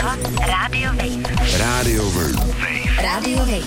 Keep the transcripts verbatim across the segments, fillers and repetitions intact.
Posloucháte Radio Wave. Radio Wave. Radio Wave.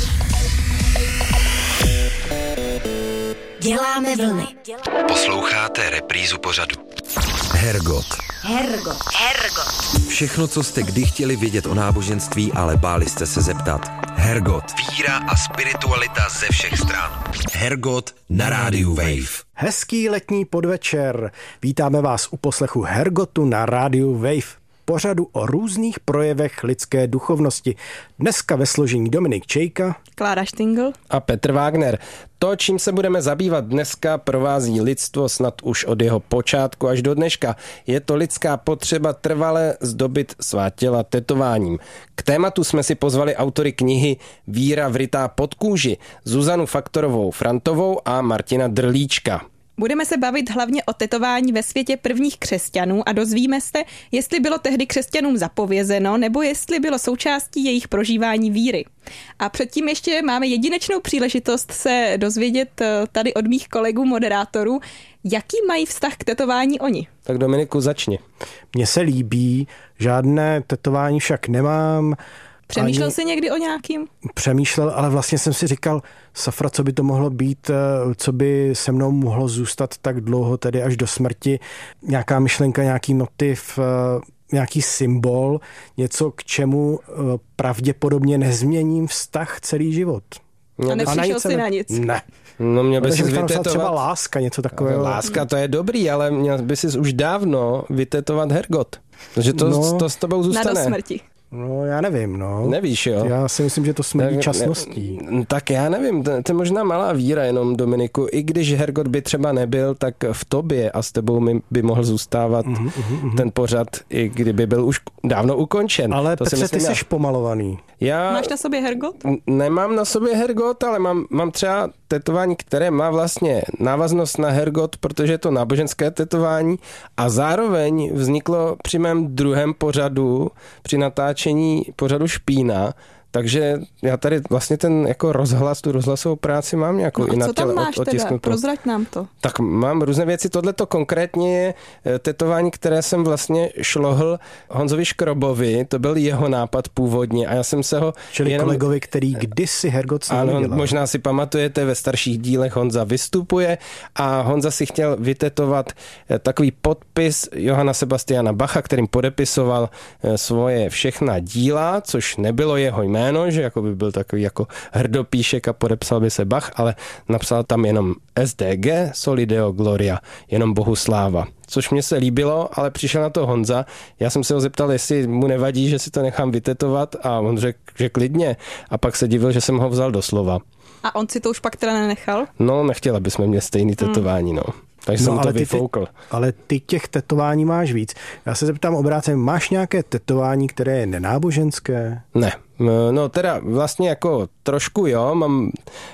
Děláme vlny. Posloucháte reprízu pořadu Hergot. Hergot. Hergot. Všechno, co jste kdy chtěli vědět o náboženství, ale báli jste se zeptat. Hergot. Víra a spiritualita ze všech stran. Hergot na rádiu Wave. Hezký letní podvečer. Vítáme vás u poslechu Hergotu na rádiu Wave. Pořadu o různých projevech lidské duchovnosti. Dneska ve složení Dominik Čejka, Klára Štingl a Petr Wagner. To, čím se budeme zabývat dneska, provází lidstvo snad už od jeho počátku až do dneška. Je to lidská potřeba trvale zdobit svá těla tetováním. K tématu jsme si pozvali autory knihy Víra vrytá pod kůži, Zuzanu Faktorovou Frantovou a Martina Drlíčka. Budeme se bavit hlavně o tetování ve světě prvních křesťanů a dozvíme se, jestli bylo tehdy křesťanům zapovězeno, nebo jestli bylo součástí jejich prožívání víry. A předtím ještě máme jedinečnou příležitost se dozvědět tady od mých kolegů moderátorů, jaký mají vztah k tetování oni. Tak Dominiku, začni. Mně se líbí, žádné tetování však nemám. Přemýšlel Ani... jsi někdy o nějakým? Přemýšlel, ale vlastně jsem si říkal, safra, co by to mohlo být, co by se mnou mohlo zůstat tak dlouho, tedy až do smrti. Nějaká myšlenka, nějaký motiv, nějaký symbol, něco, k čemu pravděpodobně nezměním vztah celý život. A nepřišel jsi na nic? Ne. No mě by si vytetovat... třeba láska, něco takového. Láska, to je dobrý, ale měl by si už dávno vytetovat Hergot. Takže to, no, to s tebou zůstane. Na do smrti. No, já nevím, no. Nevíš, jo? Já si myslím, že to smrdí časností. Ne, tak já nevím, to, to je možná malá víra jenom, Dominiku. I když Hergot by třeba nebyl, tak v tobě a s tebou mi by mohl zůstávat mm, mm, mm. ten pořad, i kdyby byl už dávno ukončen. Ale to Petře, ty já. jsi pomalovaný. Já Máš na sobě Hergot? Nemám na sobě Hergot, ale mám, mám třeba tetování, které má vlastně návaznost na Hergot, protože je to náboženské tetování a zároveň vzniklo při mém druhém pořadu, při natáčení pořadu Špína, takže já tady vlastně ten jako rozhlas, tu rozhlasovou práci mám nějakou no i na těle. Co tam máš teda? Prozrať nám to. Tak mám různé věci. Tohleto konkrétně je tetování, které jsem vlastně šlohl Honzovi Škrobovi. To byl jeho nápad původně a já jsem se ho... Čili jenom... kolegovi, který kdysi Hergot s námi Ano, dělal. možná si pamatujete, ve starších dílech Honza vystupuje a Honza si chtěl vytetovat takový podpis Johana Sebastiana Bacha, kterým podepisoval svoje všechna díla, což nebylo jeho jméno, že jako by byl takový jako hrdopíšek a podepsal by se Bach, ale napsal tam jenom S D G, Soli Deo Gloria, jenom Bohu sláva. Což mě se líbilo, ale přišel na to Honza. Já jsem se ho zeptal, jestli mu nevadí, že si to nechám vytetovat a on řekl, že klidně. A pak se divil, že jsem ho vzal do slova. A on si to už pak teda nenechal? No, nechtěla by jsme mě stejný tetování, no. Takže no, jsem to vyfoukl. Ty, ale ty těch tetování máš víc. Já se zeptám obráceně, máš nějaké tetování, které je nenáboženské? Ne. No teda vlastně jako trošku jo, mám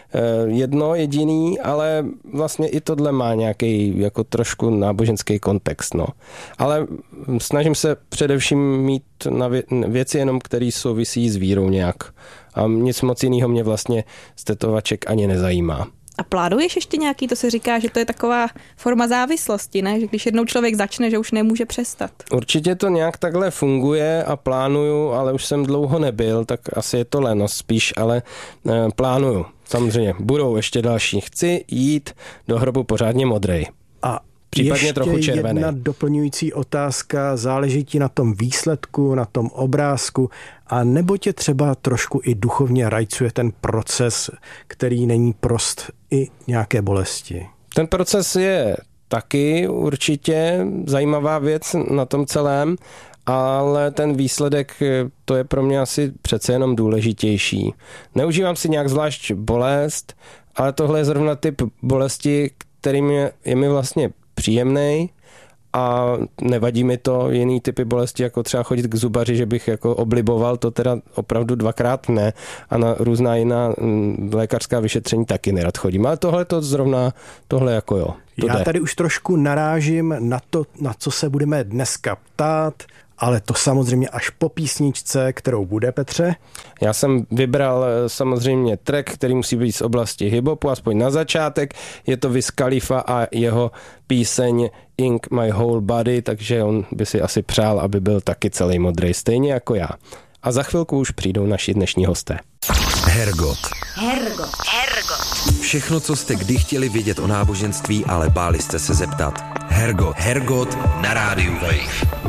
jedno jediný, ale vlastně i tohle má nějaký jako trošku náboženský kontext, no. Ale snažím se především mít na věci jenom, které souvisí s vírou nějak. A nic moc jiného mě vlastně z tetovaček ani nezajímá. A plánuješ ještě nějaký, to se říká, že to je taková forma závislosti, ne? Že když jednou člověk začne, že už nemůže přestat. Určitě to nějak takhle funguje a plánuju, ale už jsem dlouho nebyl, tak asi je to lenost spíš, ale e, plánuju. Samozřejmě, budou ještě další. Chci jít do hrobu pořádně modrej. A případně ještě trochu červený. Jedna doplňující otázka, záleží ti na tom výsledku, na tom obrázku, a nebo tě třeba trošku i duchovně rajcuje ten proces, který není prost i nějaké bolesti? Ten proces je taky určitě zajímavá věc na tom celém, ale ten výsledek, to je pro mě asi přece jenom důležitější. Neužívám si nějak zvlášť bolest, ale tohle je zrovna typ bolesti, kterým je, je mi vlastně příjemnej a nevadí mi to. Jiný typy bolesti, jako třeba chodit k zubaři, že bych jako obliboval, to teda opravdu dvakrát ne a na různá jiná lékařská vyšetření taky nerad chodím. Ale tohle to zrovna, tohle jako jo. Já jde. tady už trošku narážím na to, na co se budeme dneska ptát, ale to samozřejmě až po písničce, kterou bude, Petře. Já jsem vybral samozřejmě track, který musí být z oblasti hip-hopu, aspoň na začátek. Je to Wiz Khalifa a jeho píseň Ink My Whole Body, takže on by si asi přál, aby byl taky celý modrý, stejně jako já. A za chvilku už přijdou naši dnešní hosté. Hergot. Hergot. Hergot. Všechno, co jste kdy chtěli vědět o náboženství, ale báli jste se zeptat. Hergot. Hergot na rádiu Wave.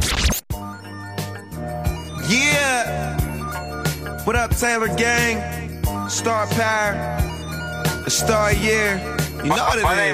Yeah! What up, Taylor Gang? Star Power. The Star Year. You know what it is.